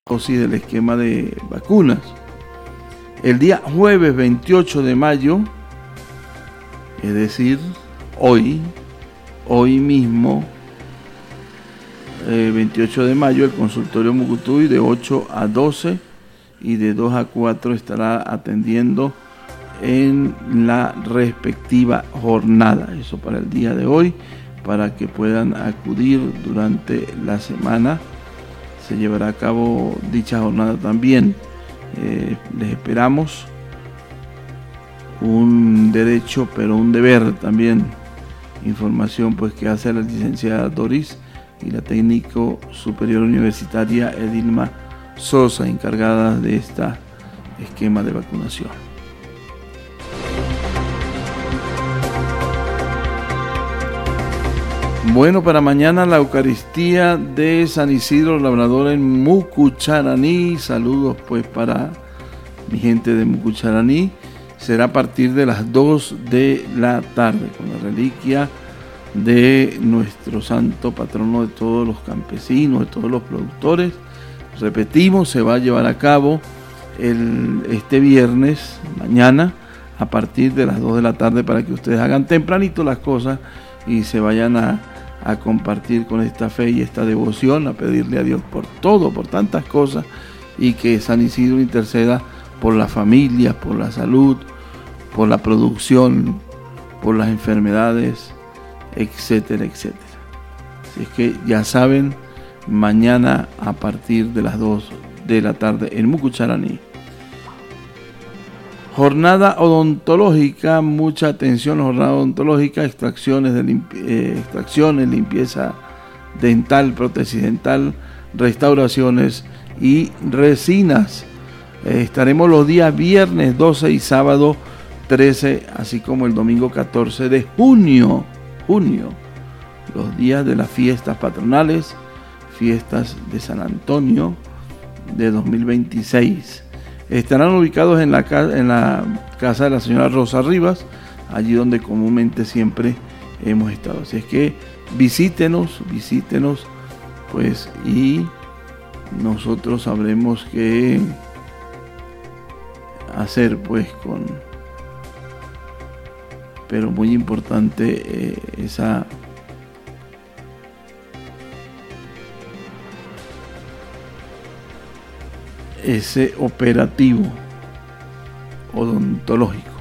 dosis del esquema de vacunas. El día jueves 28 de mayo, es decir, hoy mismo, 28 de mayo, el consultorio Mucutuy de 8 a 12 y de 2 a 4 estará atendiendo en la respectiva jornada. Eso para el día de hoy, para que puedan acudir durante la semana. Se llevará a cabo dicha jornada también. Les esperamos. Un derecho, pero un deber también. Información pues que hace la licenciada Doris y la técnico superior universitaria Edilma Sosa, encargadas de este esquema de vacunación. Bueno, para mañana la Eucaristía de San Isidro Labrador en Mucucharaní. Saludos pues para mi gente de Mucucharaní. Será a partir de las 2 de la tarde con la reliquia de nuestro santo patrono de todos los campesinos, de todos los productores. Repetimos, se va a llevar a cabo este viernes, mañana, a partir de las 2 de la tarde, para que ustedes hagan tempranito las cosas y se vayan a compartir con esta fe y esta devoción, a pedirle a Dios por todo, por tantas cosas, y que San Isidro interceda por las familias, por la salud, por la producción, por las enfermedades, etcétera, etcétera. Así es que ya saben, mañana a partir de las 2 de la tarde en Mucucharaní. Jornada odontológica, mucha atención, jornada odontológica, extracciones, limpieza dental, prótesis dental, restauraciones y resinas. Estaremos los días viernes 12 y sábado 13, así como el domingo 14 de junio, los días de las fiestas patronales, fiestas de San Antonio de 2026. Estarán ubicados en la casa de la señora Rosa Rivas, allí donde comúnmente siempre hemos estado. Así es que visítenos, pues, y nosotros sabremos qué hacer, pues, pero muy importante ese operativo odontológico.